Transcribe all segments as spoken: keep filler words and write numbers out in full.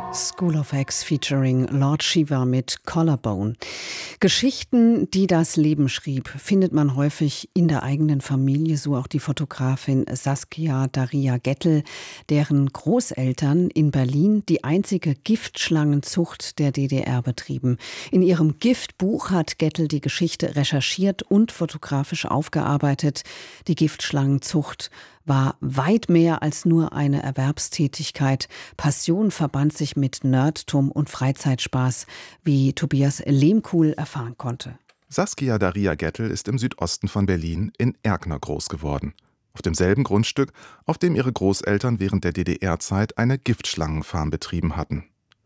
School of X featuring Lord Shiva mit Collarbone. Geschichten, die das Leben schrieb, findet man häufig in der eigenen Familie, so auch die Fotografin Saskia Daria Gettel, deren Großeltern in Berlin die einzige Giftschlangenzucht der D D R betrieben. In ihrem Giftbuch hat Gettel die Geschichte recherchiert und fotografisch aufgearbeitet. Die Giftschlangenzucht war weit mehr als nur eine Erwerbstätigkeit. Passion verband sich mit Nerdtum und Freizeitspaß, wie Tobias Lehmkuhl erfahren konnte. Saskia Daria Gettel ist im Südosten von Berlin in Erkner groß geworden. Auf demselben Grundstück, auf dem ihre Großeltern während der D D R-Zeit eine Giftschlangenfarm betrieben hatten.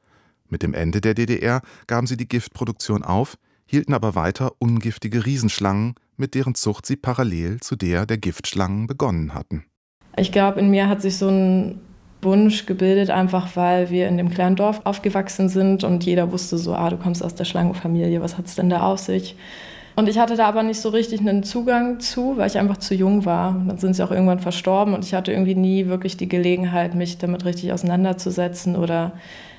Mit dem Ende der D D R gaben sie die Giftproduktion auf, hielten aber weiter ungiftige Riesenschlangen, mit deren Zucht sie parallel zu der der Giftschlangen begonnen hatten. Ich glaube, in mir hat sich so ein Wunsch gebildet, einfach weil wir in dem kleinen Dorf aufgewachsen sind und jeder wusste so, ah, du kommst aus der Schlangenfamilie, was hat es denn da auf sich? Und ich hatte da aber nicht so richtig einen Zugang zu, weil ich einfach zu jung war. Und dann sind sie auch irgendwann verstorben und ich hatte irgendwie nie wirklich die Gelegenheit, mich damit richtig auseinanderzusetzen oder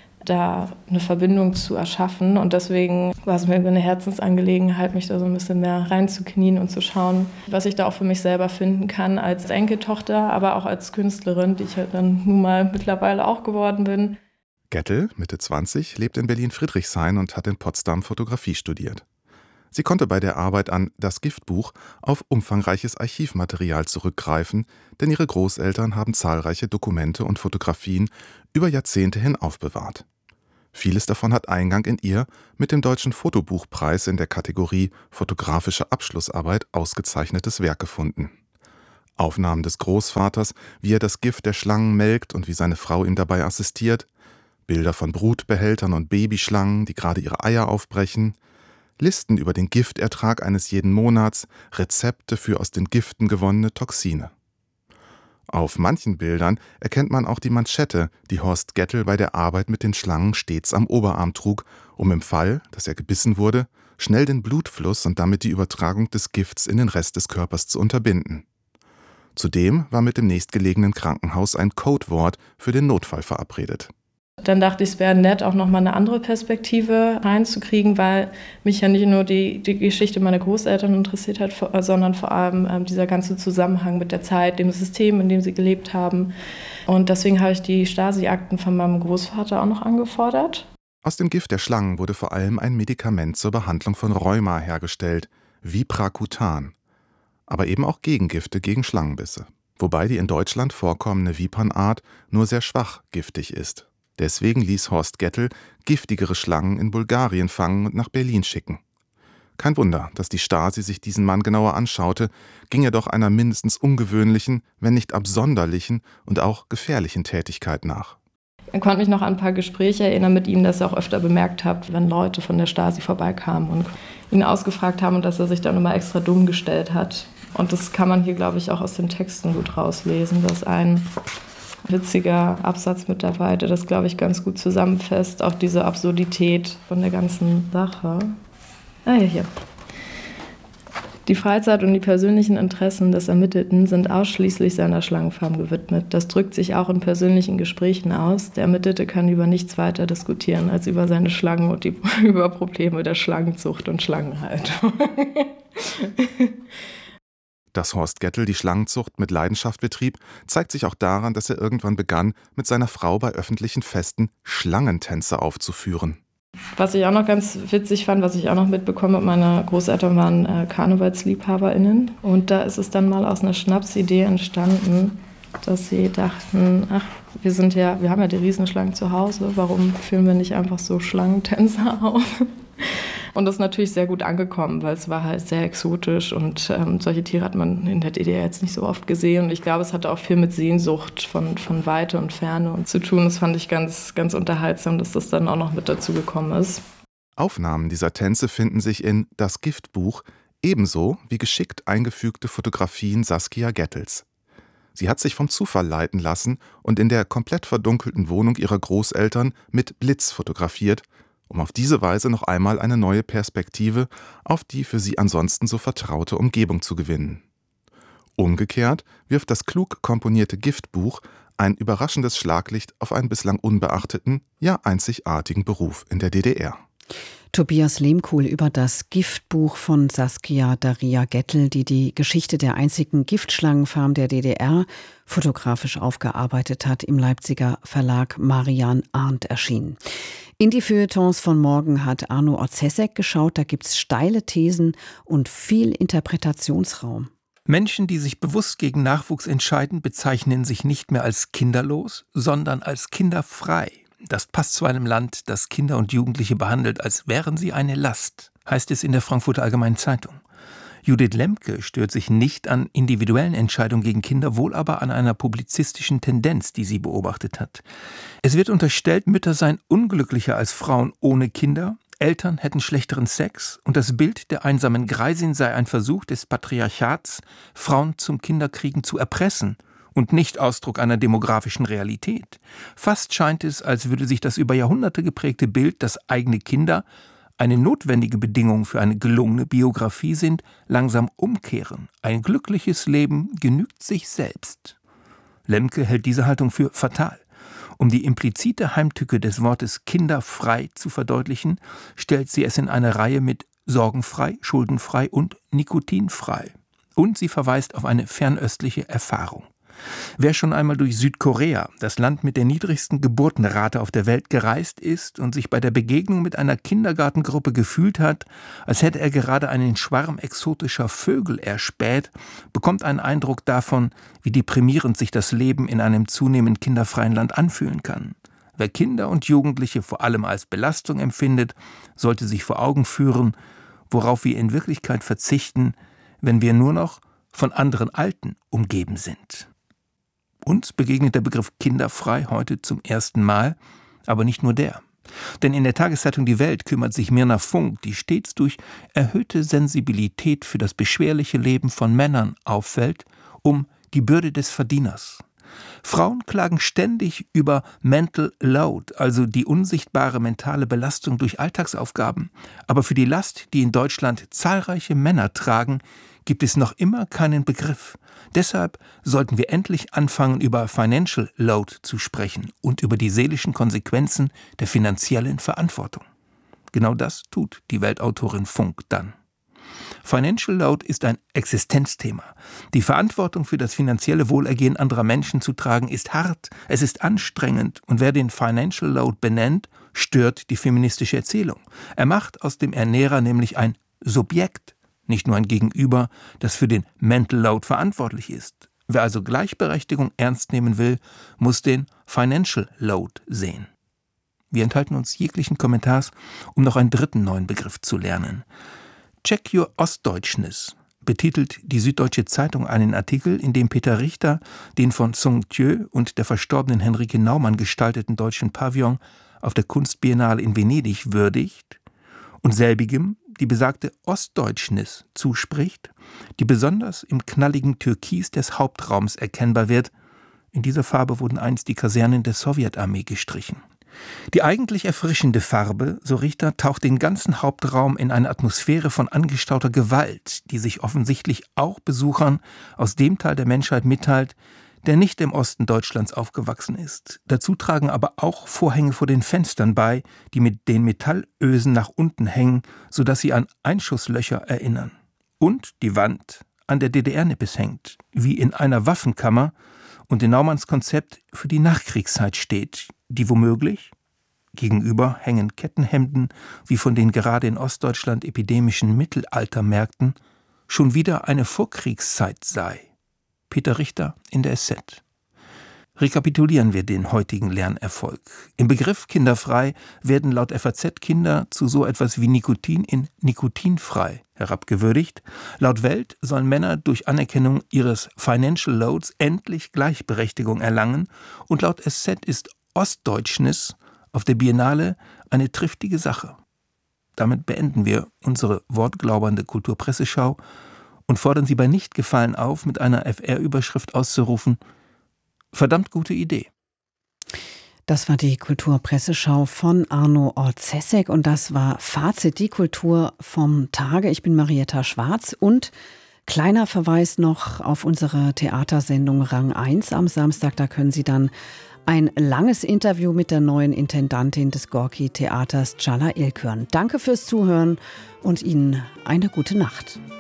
da eine Verbindung zu erschaffen. Und deswegen war es mir eine Herzensangelegenheit, mich da so ein bisschen mehr reinzuknien und zu schauen, was ich da auch für mich selber finden kann als Enkeltochter, aber auch als Künstlerin, die ich halt dann nun mal mittlerweile auch geworden bin. Gettel, Mitte zwanzig, lebt in Berlin-Friedrichshain und hat in Potsdam Fotografie studiert. Sie konnte bei der Arbeit an Das Giftbuch auf umfangreiches Archivmaterial zurückgreifen, denn ihre Großeltern haben zahlreiche Dokumente und Fotografien über Jahrzehnte hin aufbewahrt. Vieles davon hat Eingang in ihr mit dem Deutschen Fotobuchpreis in der Kategorie Fotografische Abschlussarbeit ausgezeichnetes Werk gefunden. Aufnahmen des Großvaters, wie er das Gift der Schlangen melkt und wie seine Frau ihm dabei assistiert, Bilder von Brutbehältern und Babyschlangen, die gerade ihre Eier aufbrechen, Listen über den Giftertrag eines jeden Monats, Rezepte für aus den Giften gewonnene Toxine. Auf manchen Bildern erkennt man auch die Manschette, die Horst Gettel bei der Arbeit mit den Schlangen stets am Oberarm trug, um im Fall, dass er gebissen wurde, schnell den Blutfluss und damit die Übertragung des Gifts in den Rest des Körpers zu unterbinden. Zudem war mit dem nächstgelegenen Krankenhaus ein Codewort für den Notfall verabredet. Dann dachte ich, es wäre nett, auch nochmal eine andere Perspektive reinzukriegen, weil mich ja nicht nur die, die Geschichte meiner Großeltern interessiert hat, sondern vor allem ähm, dieser ganze Zusammenhang mit der Zeit, dem System, in dem sie gelebt haben. Und deswegen habe ich die Stasi-Akten von meinem Großvater auch noch angefordert. Aus dem Gift der Schlangen wurde vor allem ein Medikament zur Behandlung von Rheuma hergestellt, Vipracutan. Aber eben auch Gegengifte gegen Schlangenbisse. Wobei die in Deutschland vorkommende Vipernart nur sehr schwach giftig ist. Deswegen ließ Horst Gettel giftigere Schlangen in Bulgarien fangen und nach Berlin schicken. Kein Wunder, dass die Stasi sich diesen Mann genauer anschaute, ging er doch einer mindestens ungewöhnlichen, wenn nicht absonderlichen und auch gefährlichen Tätigkeit nach. Ich konnte mich noch an ein paar Gespräche erinnern mit ihm, dass er auch öfter bemerkt hat, wenn Leute von der Stasi vorbeikamen und ihn ausgefragt haben und dass er sich dann immer extra dumm gestellt hat. Und das kann man hier, glaube ich, auch aus den Texten gut rauslesen, dass ein witziger Absatz mit dabei, der das, glaube ich, ganz gut zusammenfasst, auch diese Absurdität von der ganzen Sache. Ah ja, hier. Die Freizeit und die persönlichen Interessen des Ermittelten sind ausschließlich seiner Schlangenfarm gewidmet. Das drückt sich auch in persönlichen Gesprächen aus. Der Ermittelte kann über nichts weiter diskutieren als über seine Schlangen und die, über Probleme der Schlangenzucht und Schlangenhaltung. Dass Horst Gettel die Schlangenzucht mit Leidenschaft betrieb, zeigt sich auch daran, dass er irgendwann begann, mit seiner Frau bei öffentlichen Festen Schlangentänze aufzuführen. Was ich auch noch ganz witzig fand, was ich auch noch mitbekommen habe, meine Großeltern waren äh, KarnevalsliebhaberInnen. Und da ist es dann mal aus einer Schnapsidee entstanden, dass sie dachten, ach, wir sind ja, wir haben ja die Riesenschlangen zu Hause, warum führen wir nicht einfach so Schlangentänze auf? Und das ist natürlich sehr gut angekommen, weil es war halt sehr exotisch und ähm, solche Tiere hat man in der D D R jetzt nicht so oft gesehen. Und ich glaube, es hatte auch viel mit Sehnsucht von, von Weite und Ferne und zu tun. Das fand ich ganz, ganz unterhaltsam, dass das dann auch noch mit dazu gekommen ist. Aufnahmen dieser Tänze finden sich in Das Giftbuch, ebenso wie geschickt eingefügte Fotografien Saskia Gettels. Sie hat sich vom Zufall leiten lassen und in der komplett verdunkelten Wohnung ihrer Großeltern mit Blitz fotografiert, um auf diese Weise noch einmal eine neue Perspektive auf die für sie ansonsten so vertraute Umgebung zu gewinnen. Umgekehrt wirft das klug komponierte Giftbuch Ein überraschendes Schlaglicht auf einen bislang unbeachteten, ja einzigartigen Beruf in der D D R. Tobias Lehmkuhl über das Giftbuch von Saskia Daria Gettel, die die Geschichte der einzigen Giftschlangenfarm der D D R fotografisch aufgearbeitet hat, im Leipziger Verlag Marian Arndt erschienen. In die Feuilletons von morgen hat Arno Orzesek geschaut, da gibt's steile Thesen und viel Interpretationsraum. Menschen, die sich bewusst gegen Nachwuchs entscheiden, bezeichnen sich nicht mehr als kinderlos, sondern als kinderfrei. Das passt zu einem Land, das Kinder und Jugendliche behandelt, als wären sie eine Last, heißt es in der Frankfurter Allgemeinen Zeitung. Judith Lemke stört sich nicht an individuellen Entscheidungen gegen Kinder, wohl aber an einer publizistischen Tendenz, die sie beobachtet hat. Es wird unterstellt, Mütter seien unglücklicher als Frauen ohne Kinder, Eltern hätten schlechteren Sex und das Bild der einsamen Greisin sei ein Versuch des Patriarchats, Frauen zum Kinderkriegen zu erpressen und nicht Ausdruck einer demografischen Realität. Fast scheint es, als würde sich das über Jahrhunderte geprägte Bild, dass eigene Kinder eine notwendige Bedingung für eine gelungene Biografie sind, langsam umkehren. Ein glückliches Leben genügt sich selbst. Lemke hält diese Haltung für fatal. Um die implizite Heimtücke des Wortes kinderfrei zu verdeutlichen, stellt sie es in eine Reihe mit sorgenfrei, schuldenfrei und nikotinfrei. Und sie verweist auf eine fernöstliche Erfahrung. Wer schon einmal durch Südkorea, das Land mit der niedrigsten Geburtenrate auf der Welt, gereist ist und sich bei der Begegnung mit einer Kindergartengruppe gefühlt hat, als hätte er gerade einen Schwarm exotischer Vögel erspäht, bekommt einen Eindruck davon, wie deprimierend sich das Leben in einem zunehmend kinderfreien Land anfühlen kann. Wer Kinder und Jugendliche vor allem als Belastung empfindet, sollte sich vor Augen führen, worauf wir in Wirklichkeit verzichten, wenn wir nur noch von anderen Alten umgeben sind. Uns begegnet der Begriff kinderfrei heute zum ersten Mal, aber nicht nur der. Denn in der Tageszeitung Die Welt kümmert sich Mirna Funk, die stets durch erhöhte Sensibilität für das beschwerliche Leben von Männern auffällt, um die Bürde des Verdieners. Frauen klagen ständig über Mental Load, also die unsichtbare mentale Belastung durch Alltagsaufgaben. Aber für die Last, die in Deutschland zahlreiche Männer tragen, gibt es noch immer keinen Begriff. Deshalb sollten wir endlich anfangen, über Financial Load zu sprechen und über die seelischen Konsequenzen der finanziellen Verantwortung. Genau das tut die Weltautorin Funk dann. Financial Load ist ein Existenzthema. Die Verantwortung für das finanzielle Wohlergehen anderer Menschen zu tragen, ist hart, es ist anstrengend und wer den Financial Load benennt, stört die feministische Erzählung. Er macht aus dem Ernährer nämlich ein Subjekt, nicht nur ein Gegenüber, das für den Mental Load verantwortlich ist. Wer also Gleichberechtigung ernst nehmen will, muss den Financial Load sehen. Wir enthalten uns jeglichen Kommentars, um noch einen dritten neuen Begriff zu lernen. Check your Ostdeutschness betitelt die Süddeutsche Zeitung einen Artikel, in dem Peter Richter den von Sung Thieu und der verstorbenen Henrike Naumann gestalteten deutschen Pavillon auf der Kunstbiennale in Venedig würdigt und selbigem die besagte Ostdeutschness zuspricht, die besonders im knalligen Türkis des Hauptraums erkennbar wird. In dieser Farbe wurden einst die Kasernen der Sowjetarmee gestrichen. Die eigentlich erfrischende Farbe, so Richter, taucht den ganzen Hauptraum in eine Atmosphäre von angestauter Gewalt, die sich offensichtlich auch Besuchern aus dem Teil der Menschheit mitteilt, der nicht im Osten Deutschlands aufgewachsen ist. Dazu tragen aber auch Vorhänge vor den Fenstern bei, die mit den Metallösen nach unten hängen, sodass sie an Einschusslöcher erinnern. Und die Wand an der D D R-Nippes hängt, wie in einer Waffenkammer und in Naumanns Konzept für die Nachkriegszeit steht, die womöglich, gegenüber hängen Kettenhemden, wie von den gerade in Ostdeutschland epidemischen Mittelaltermärkten, schon wieder eine Vorkriegszeit sei. Peter Richter in der S Z. Rekapitulieren wir den heutigen Lernerfolg. Im Begriff kinderfrei werden laut F A Z Kinder zu so etwas wie Nikotin in nikotinfrei herabgewürdigt. Laut Welt sollen Männer durch Anerkennung ihres Financial Loads endlich Gleichberechtigung erlangen und laut S Z ist Ostdeutschness auf der Biennale eine triftige Sache. Damit beenden wir unsere wortglaubernde Kulturpresseschau und fordern Sie bei Nichtgefallen auf, mit einer F R-Überschrift auszurufen: Verdammt gute Idee. Das war die Kulturpresseschau von Arno Orzesek und das war Fazit, die Kultur vom Tage. Ich bin Marietta Schwarz und Kleiner Verweis noch auf unsere Theatersendung Rang eins am Samstag. Da können Sie dann ein langes Interview mit der neuen Intendantin des Gorki Theaters, Çağla İlkön. Danke fürs Zuhören und Ihnen eine gute Nacht.